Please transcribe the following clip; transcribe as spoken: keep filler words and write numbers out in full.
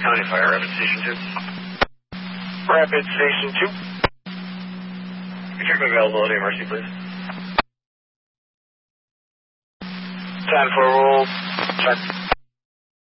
County Fire, Rapid Station two. Rapid Station two. Can you check my availability, Mercy, please? ten four roll. Check.